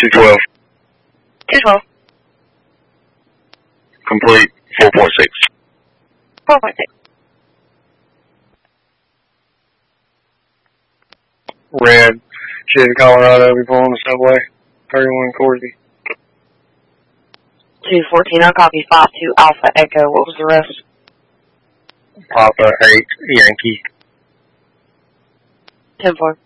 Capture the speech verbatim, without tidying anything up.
two twelve. two twelve. Complete four point six. four point six. Red, Chevy, Colorado, we pull on the subway. thirty-one Corsey. two fourteen, I'll copy five two Alpha Echo. What was the rest? Papa eight Yankee. ten four.